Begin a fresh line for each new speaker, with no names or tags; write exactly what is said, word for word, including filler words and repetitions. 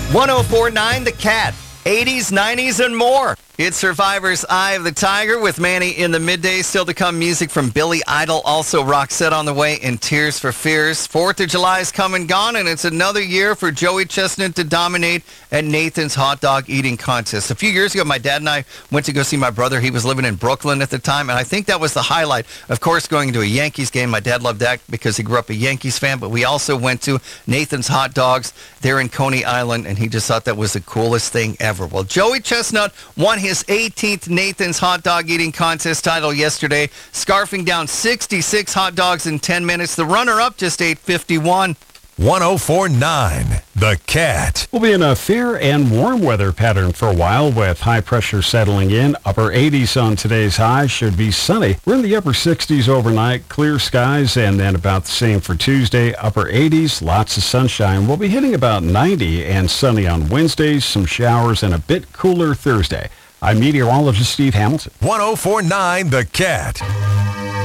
one oh four point nine The Cat. eighties, nineties, and more. It's Survivor's Eye of the Tiger with Manny in the midday. Still to come, music from Billy Idol. Also, Roxette on the way and Tears for Fears. fourth of July is come and gone, and it's another year for Joey Chestnut to dominate at Nathan's Hot Dog Eating Contest. A few years ago, my dad and I went to go see my brother. He was living in Brooklyn at the time, and I think that was the highlight. Of course, going to a Yankees game. My dad loved that because he grew up a Yankees fan, but we also went to Nathan's Hot Dogs there in Coney Island, and he just thought that was the coolest thing ever. Well, Joey Chestnut won his eighteenth Nathan's Hot Dog Eating Contest title yesterday, scarfing down sixty-six hot dogs in ten minutes. The runner-up just ate fifty-one.
one oh four point nine The Cat.
We'll be in a fair and warm weather pattern for a while with high pressure settling in. Upper eighties on today's high. Should be sunny. We're in the upper sixties overnight. Clear skies, and then about the same for Tuesday. Upper eighties, lots of sunshine. We'll be hitting about ninety and sunny on Wednesdays. Some showers and a bit cooler Thursday. I'm meteorologist Steve Hamilton.
one oh four point nine The Cat.